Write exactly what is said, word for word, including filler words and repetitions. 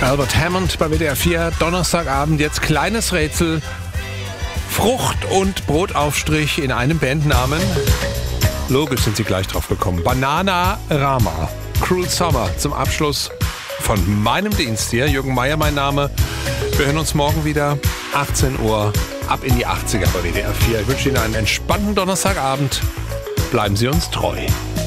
Albert Hammond bei W D R vier, Donnerstagabend, jetzt kleines Rätsel. Frucht- und Brotaufstrich in einem Bandnamen. Logisch sind Sie gleich drauf gekommen. Bananarama, Cruel Summer zum Abschluss von meinem Dienst hier. Jürgen Meier mein Name. Wir hören uns morgen wieder, achtzehn Uhr, ab in die achtziger bei W D R vier. Ich wünsche Ihnen einen entspannten Donnerstagabend. Bleiben Sie uns treu.